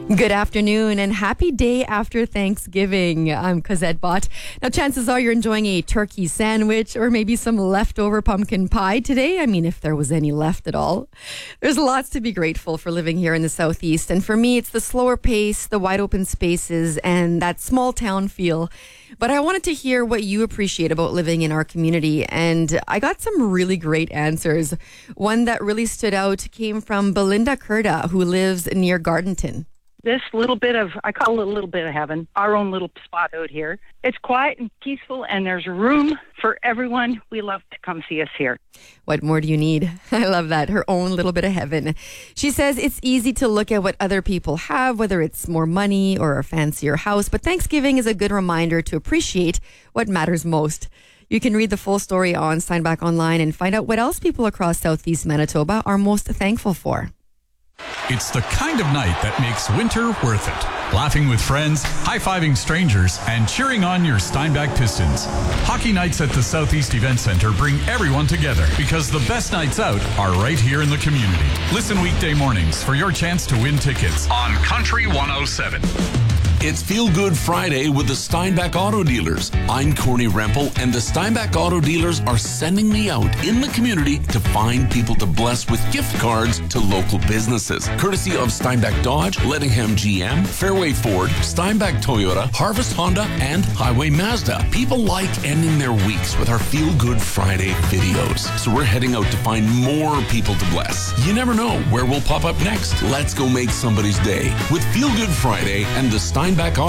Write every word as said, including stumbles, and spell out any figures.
Good afternoon and happy day after Thanksgiving. I'm Cosette Bott. Now, chances are you're enjoying a turkey sandwich or maybe some leftover pumpkin pie today. I mean, if there was any left at all. There's lots to be grateful for living here in the Southeast. And for me, it's the slower pace, the wide open spaces, and that small town feel. But I wanted to hear what you appreciate about living in our community. And I got some really great answers. One that really stood out came from Belinda Curda, who lives near Gardenton. This little bit of, I call it a little bit of heaven, our own little spot out here. It's quiet and peaceful, and there's room for everyone. We love to come see us here. What more do you need? I love that. Her own little bit of heaven. She says it's easy to look at what other people have, whether it's more money or a fancier house, but Thanksgiving is a good reminder to appreciate what matters most. You can read the full story on Steinbach Online and find out what else people across Southeast Manitoba are most thankful for. It's the kind of night that makes winter worth it. Laughing with friends, high-fiving strangers, and cheering on your Steinbach Pistons. Hockey nights at the Southeast Event Center bring everyone together because the best nights out are right here in the community. Listen weekday mornings for your chance to win tickets on Country one oh seven. It's Feel Good Friday with the Steinbach Auto Dealers. I'm Corny Rempel, and the Steinbach Auto Dealers are sending me out in the community to find people to bless with gift cards to local businesses. Courtesy of Steinbach Dodge, Lettingham G M, Fairway Ford, Steinbach Toyota, Harvest Honda, and Highway Mazda. People like ending their weeks with our Feel Good Friday videos. So we're heading out to find more people to bless. You never know where we'll pop up next. Let's go make somebody's day with Feel Good Friday and the Steinbach Back